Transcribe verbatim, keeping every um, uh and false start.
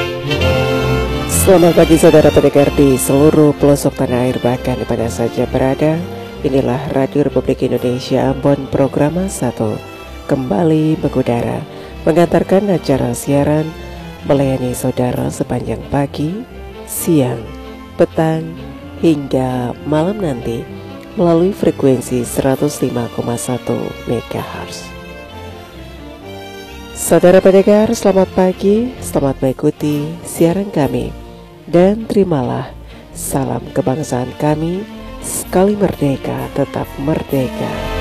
Selamat pagi saudara pendengar di seluruh pelosok tanah air, bahkan di mana saja berada. Inilah Radio Republik Indonesia Ambon, program satu kembali mengudara, mengantarkan acara siaran melayani saudara sepanjang pagi, siang, petang, hingga malam nanti melalui frekuensi seratus lima koma satu megahertz. Saudara pendengar, selamat pagi, selamat mengikuti siaran kami. Dan terimalah salam kebangsaan kami, sekali merdeka tetap merdeka.